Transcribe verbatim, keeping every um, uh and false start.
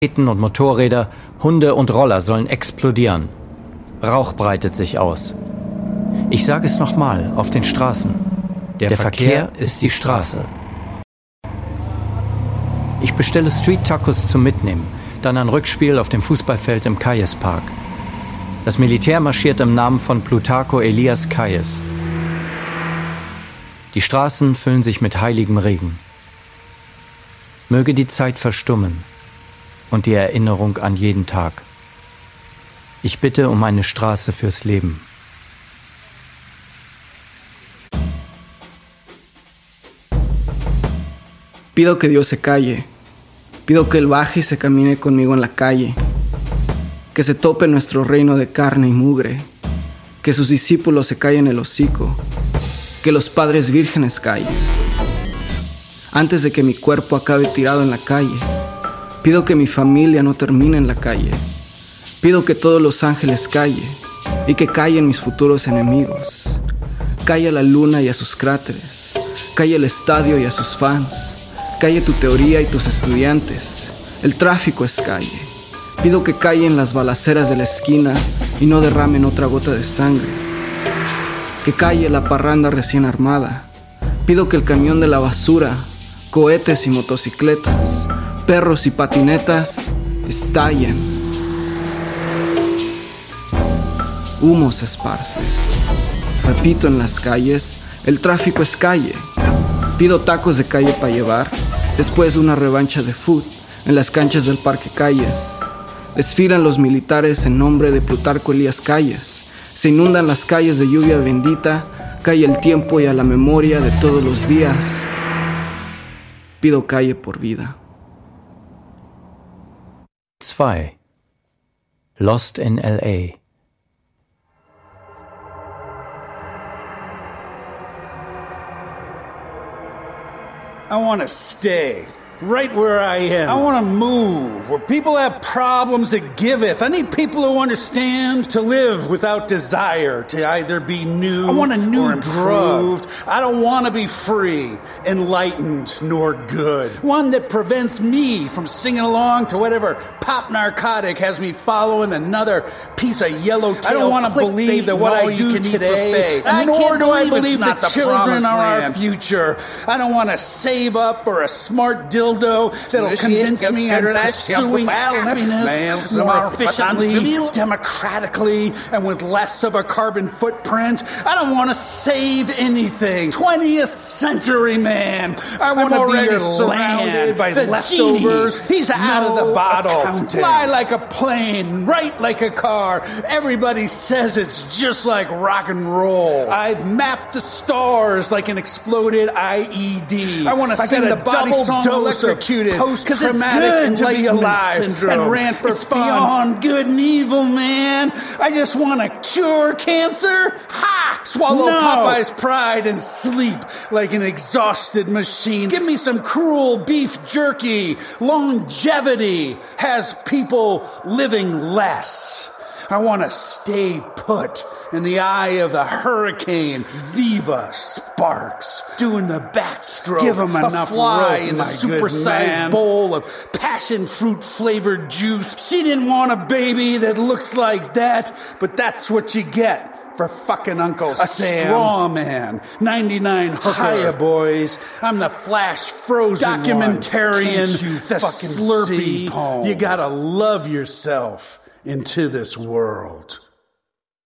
Raketen und Motorräder, Hunde und Roller sollen explodieren. Rauch breitet sich aus. Ich sage es nochmal, auf den Straßen. Der, Der Verkehr, Verkehr ist die Straße. Ich bestelle Street Tacos zum Mitnehmen, dann ein Rückspiel auf dem Fußballfeld im Calles Park. Das Militär marschiert im Namen von Plutarco Elias Calles. Die Straßen füllen sich mit heiligem Regen. Möge die Zeit verstummen und die Erinnerung an jeden Tag. Ich bitte um eine Straße fürs Leben. Pido que Dios se calle. Pido que Él baje y se camine conmigo en la calle. Que se tope nuestro reino de carne y mugre. Que sus discípulos se callen el hocico. Que los padres vírgenes callen. Antes de que mi cuerpo acabe tirado en la calle, pido que mi familia no termine en la calle. Pido que todos los ángeles callen y que callen mis futuros enemigos. Calle la luna y a sus cráteres. Calle el estadio y a sus fans. Calle tu teoría y tus estudiantes. El tráfico es calle. Pido que callen las balaceras de la esquina y no derramen otra gota de sangre. Que calle la parranda recién armada. Pido que el camión de la basura, cohetes y motocicletas, perros y patinetas estallen. Humo se esparce. Repito en las calles, el tráfico es calle. Pido tacos de calle para llevar, después de una revancha de fútbol en las canchas del Parque Calles. Desfilan los militares en nombre de Plutarco Elías Calles. Se inundan las calles de lluvia bendita, cae el tiempo y a la memoria de todos los días. Pido calle por vida. two. Lost in L A. I want to stay right where I am. I want to move where people have problems that giveth. I need people who understand to live without desire to either be new I want a new or improved. Drug. I don't want to be free, enlightened, nor good. One that prevents me from singing along to whatever pop narcotic has me following another piece of yellow tail. I don't want to believe that what I do today, and nor do I believe that children are our future. I don't want to save up for a smart dildo that'll convince me I'm pursuing happiness more efficiently, democratically, and with less of a carbon footprint. I don't want to save anything. twentieth century man. I want to be your surrounded by the leftovers. He's out of the bottle. Fly like a plane, write like a car. Everybody says it's just like rock and roll. I've mapped the stars like an exploded I E D. I want to send a double dose electrocuted, post-traumatic to be alive syndrome. And ran for it's fun. Beyond good and evil, man. I just want to cure cancer. Ha! Swallow no. Popeye's pride and sleep like an exhausted machine. Give me some cruel beef jerky. Longevity has people living less. I want to stay put in the eye of the hurricane. Viva Sparks doing the backstroke. Give him enough fly rope, in the supersized bowl of passion fruit flavored juice. She didn't want a baby that looks like that, but that's what you get for fucking Uncle a Sam. A straw man. ninety-nine hooker. Hiya, boys. I'm the Flash Frozen documentarian. Can't you the fucking Slurpee. See? You gotta love yourself into this world.